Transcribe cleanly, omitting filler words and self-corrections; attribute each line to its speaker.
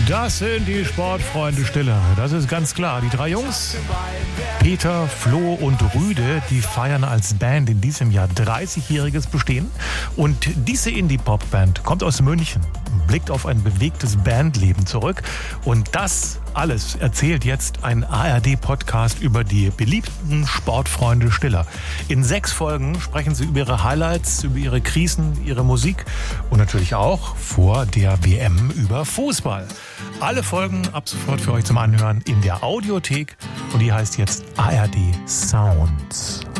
Speaker 1: Das sind die Sportfreunde Stiller. Das ist ganz klar. Die 3 Jungs, Peter, Flo und Rüde, die feiern als Band in diesem Jahr 30-jähriges Bestehen. Und diese Indie-Pop-Band kommt aus München, blickt auf ein bewegtes Bandleben zurück. Und das alles erzählt jetzt ein ARD-Podcast über die beliebten Sportfreunde Stiller. In 6 Folgen sprechen sie über ihre Highlights, über ihre Krisen, ihre Musik und natürlich auch vor der WM über Fußball. Alle Folgen ab sofort für euch zum Anhören in der Audiothek und die heißt jetzt ARD Sounds.